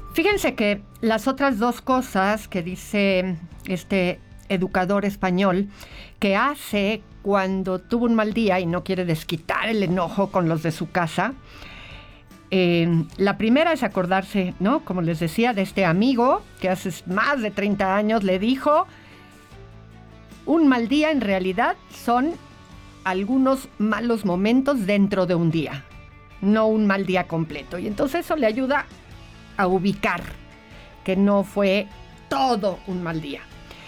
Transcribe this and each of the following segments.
Fíjense que las otras dos cosas que dice este educador español que hace cuando tuvo un mal día y no quiere desquitar el enojo con los de su casa, la primera es acordarse, ¿no? Como les decía, de este amigo que hace más de 30 años le dijo, un mal día en realidad son algunos malos momentos dentro de un día, no un mal día completo. Y entonces eso le ayuda a ubicar que no fue todo un mal día.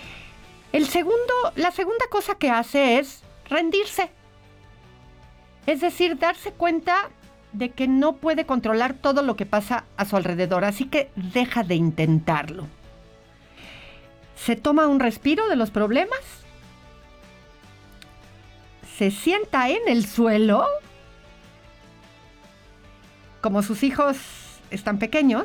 La segunda cosa que hace es rendirse. Es decir, darse cuenta de que no puede controlar todo lo que pasa a su alrededor, así que deja de intentarlo. Se toma un respiro de los problemas, se sienta en el suelo, como sus hijos están pequeños,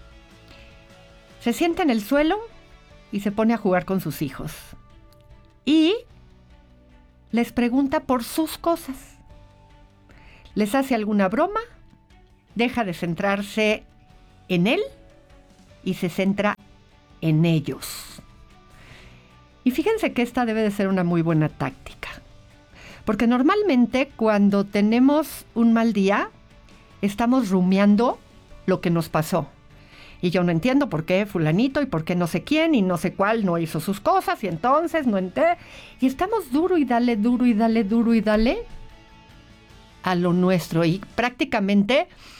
se sienta en el suelo y se pone a jugar con sus hijos. Y les pregunta por sus cosas. Les hace alguna broma, deja de centrarse en él y se centra en ellos. Y fíjense que esta debe de ser una muy buena táctica. Porque normalmente cuando tenemos un mal día, estamos rumiando lo que nos pasó. Y yo no entiendo por qué fulanito y por qué no sé quién y no sé cuál no hizo sus cosas y entonces no entiendo. Y estamos duro y dale, duro y dale, duro y dale a lo nuestro. Y prácticamente